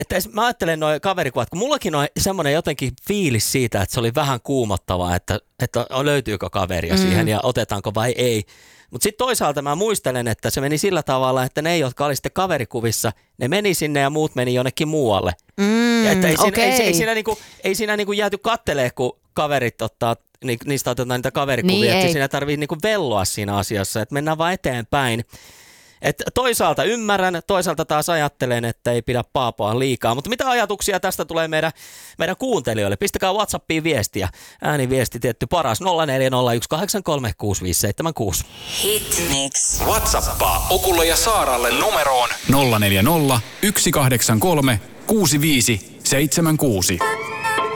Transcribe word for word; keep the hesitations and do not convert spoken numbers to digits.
että mä ajattelen noin kaverikuvat, kun mullakin on semmoinen jotenkin fiilis siitä, että se oli vähän kuumottavaa, että, että löytyykö kaveria mm. siihen ja otetaanko vai ei. Mutta sitten toisaalta mä muistelen, että se meni sillä tavalla, että ne, jotka oli sitten kaverikuvissa, ne meni sinne ja muut meni jonnekin muualle. Mm, ja että ei, okay. siinä, ei, ei siinä, niinku, ei siinä niinku jääty kattelee, kun kaverit ottaa, ni, niistä otetaan niitä kaverikuvia, niin että siinä tarvii niinku velloa siinä asiassa, että mennään vaan eteenpäin. Et toisaalta ymmärrän, toisaalta taas ajattelen, että ei pidä paapaa liikaa. Mutta mitä ajatuksia tästä tulee meidän, meidän kuuntelijoille? Pistäkää WhatsAppiin viestiä. Ääniviesti tietty paras nolla neljä nolla yksi kahdeksan kolme kuusi viisi seitsemän kuusi. Hitmix. WhatsAppaa Okulle ja Saaralle numeroon nolla neljä nolla yksi kahdeksan kolme kuusi viisi seitsemän kuusi.